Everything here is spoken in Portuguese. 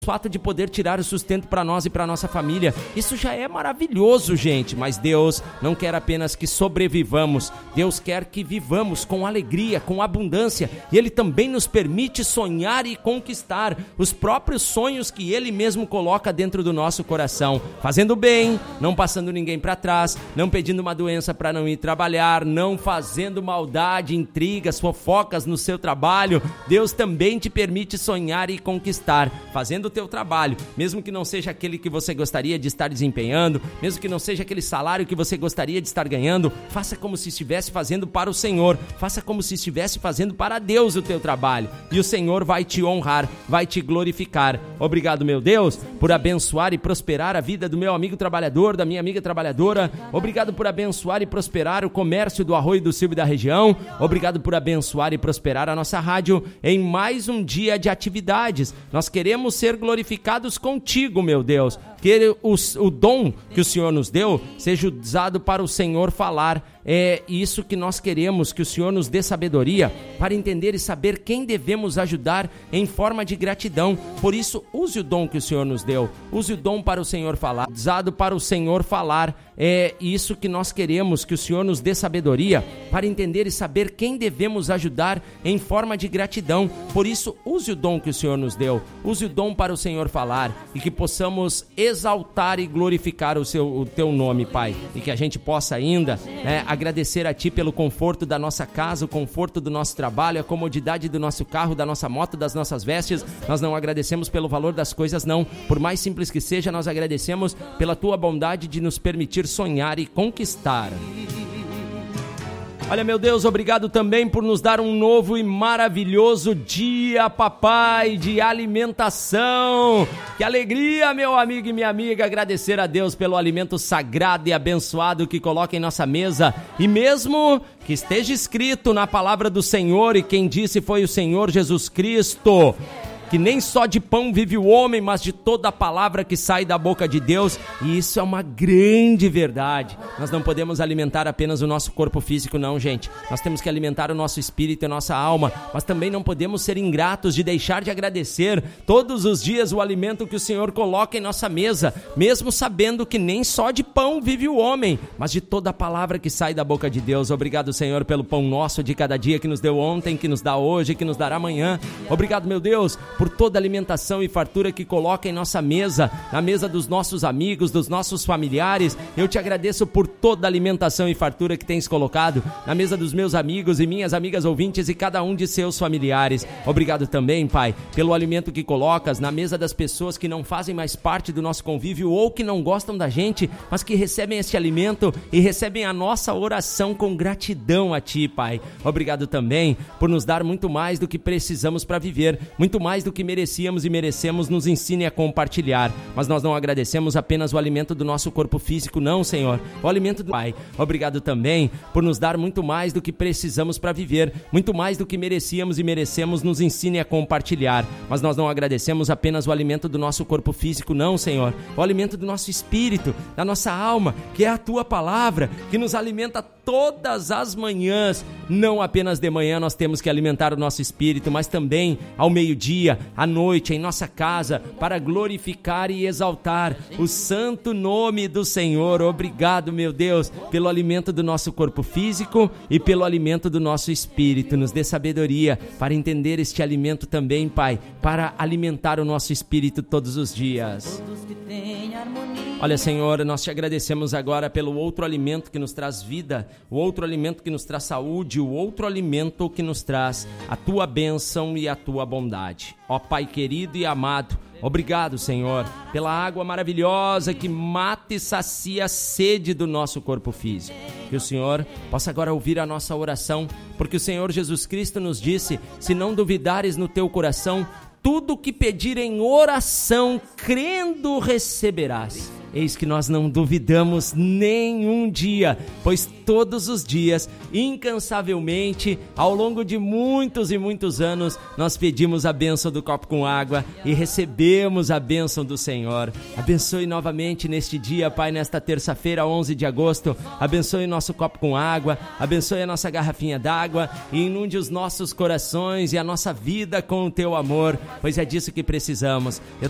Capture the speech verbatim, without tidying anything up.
fato de poder tirar o sustento para nós e para nossa família. Isso já é maravilhoso, gente, mas Deus não quer apenas que sobrevivamos, Deus quer que vivamos com alegria, com abundância, e Ele também nos permite sonhar e conquistar os próprios sonhos que Ele mesmo coloca dentro do nosso coração, fazendo bem, não passando ninguém para trás, não pedindo uma doença para não ir trabalhar, não fazendo maldade, intrigas, fofocas no seu trabalho. Deus também te permite sonhar e conquistar, fazendo teu trabalho, mesmo que não seja aquele que você gostaria de estar desempenhando, mesmo que não seja aquele salário que você gostaria de estar ganhando, faça como se estivesse fazendo para o Senhor, faça como se estivesse fazendo para Deus o teu trabalho, e o Senhor vai te honrar, vai te glorificar. Obrigado, meu Deus, por abençoar e prosperar a vida do meu amigo trabalhador, da minha amiga trabalhadora. Obrigado por abençoar e prosperar o comércio do Arroio do Silva e da região. Obrigado por abençoar e prosperar a nossa rádio em mais um dia de atividades. Nós queremos ser glorificados contigo, meu Deus, que o, o dom que o Senhor nos deu seja usado para o Senhor falar. É isso que nós queremos, que o Senhor nos dê sabedoria para entender e saber quem devemos ajudar em forma de gratidão. Por isso, use o dom que o Senhor nos deu, use o dom para o Senhor falar, usado para o Senhor falar. É isso que nós queremos, que o Senhor nos dê sabedoria para entender e saber quem devemos ajudar em forma de gratidão. Por isso, use o dom que o Senhor nos deu, use o dom para o Senhor falar, e que possamos exaltar e glorificar o, seu, o teu nome, Pai, e que a gente possa ainda né, agradecer a Ti pelo conforto da nossa casa, o conforto do nosso trabalho, a comodidade do nosso carro, da nossa moto, das nossas vestes. Nós não agradecemos pelo valor das coisas, não. Por mais simples que seja, nós agradecemos pela Tua bondade de nos permitir sonhar e conquistar. Olha, meu Deus, obrigado também por nos dar um novo e maravilhoso dia, papai, de alimentação. Que alegria, meu amigo e minha amiga, agradecer a Deus pelo alimento sagrado e abençoado que coloca em nossa mesa. E mesmo que esteja escrito na palavra do Senhor, e quem disse foi o Senhor Jesus Cristo, que nem só de pão vive o homem, mas de toda a palavra que sai da boca de Deus. E isso é uma grande verdade. Nós não podemos alimentar apenas o nosso corpo físico, não, gente. Nós temos que alimentar o nosso espírito e a nossa alma, mas também não podemos ser ingratos de deixar de agradecer todos os dias o alimento que o Senhor coloca em nossa mesa, mesmo sabendo que nem só de pão vive o homem, mas de toda a palavra que sai da boca de Deus. Obrigado, Senhor, pelo pão nosso de cada dia que nos deu ontem, que nos dá hoje, que nos dará amanhã. Obrigado, meu Deus, por toda a alimentação e fartura que coloca em nossa mesa, na mesa dos nossos amigos, dos nossos familiares. Eu te agradeço por toda a alimentação e fartura que tens colocado na mesa dos meus amigos e minhas amigas ouvintes e cada um de seus familiares. Obrigado também, Pai, pelo alimento que colocas na mesa das pessoas que não fazem mais parte do nosso convívio ou que não gostam da gente, mas que recebem este alimento e recebem a nossa oração com gratidão a Ti, Pai. Obrigado também por nos dar muito mais do que precisamos para viver, muito mais do que merecíamos e merecemos. Nos ensine a compartilhar, mas nós não agradecemos apenas o alimento do nosso corpo físico, não, Senhor, o alimento do Pai. Obrigado também por nos dar muito mais do que precisamos para viver, muito mais do que merecíamos e merecemos. Nos ensine a compartilhar, mas nós não agradecemos apenas o alimento do nosso corpo físico, não, Senhor, o alimento do nosso espírito, da nossa alma, que é a Tua palavra, que nos alimenta todas as manhãs. Não apenas de manhã nós temos que alimentar o nosso espírito, mas também ao meio-dia, à noite, em nossa casa, para glorificar e exaltar o santo nome do Senhor. Obrigado, meu Deus, pelo alimento do nosso corpo físico e pelo alimento do nosso espírito. Nos dê sabedoria para entender este alimento também, Pai, para alimentar o nosso espírito todos os dias. Olha, Senhor, nós te agradecemos agora pelo outro alimento que nos traz vida, o outro alimento que nos traz saúde, o outro alimento que nos traz a Tua bênção e a Tua bondade. Ó Pai querido e amado, obrigado, Senhor, pela água maravilhosa que mata e sacia a sede do nosso corpo físico. Que o Senhor possa agora ouvir a nossa oração, porque o Senhor Jesus Cristo nos disse: se não duvidares no teu coração, tudo que pedir em oração, crendo, receberás. Eis que nós não duvidamos nenhum dia, pois todos os dias, incansavelmente, ao longo de muitos e muitos anos, nós pedimos a bênção do copo com água e recebemos a bênção do Senhor. Abençoe novamente neste dia, Pai, nesta terça-feira, onze de agosto. Abençoe o nosso copo com água, abençoe a nossa garrafinha d'água e inunde os nossos corações e a nossa vida com o Teu amor, pois é disso que precisamos. Eu